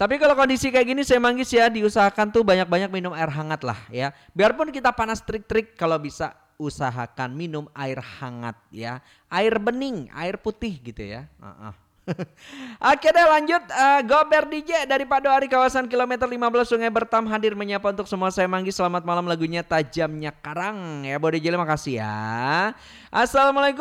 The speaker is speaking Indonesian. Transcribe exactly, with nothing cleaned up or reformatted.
Tapi kalau kondisi kayak gini saya manggis ya diusahakan tuh banyak-banyak minum air hangat lah ya. Biarpun kita panas trik-trik kalau bisa usahakan minum air hangat ya. Air bening, air putih gitu ya. Uh-uh. Oke deh lanjut uh, Gober D J dari Padoari kawasan kilometer lima belas Sungai Bertam hadir menyapa untuk semua saya manggis. Selamat malam lagunya Tajamnya Karang ya. Bode D J makasih ya. Assalamualaikum.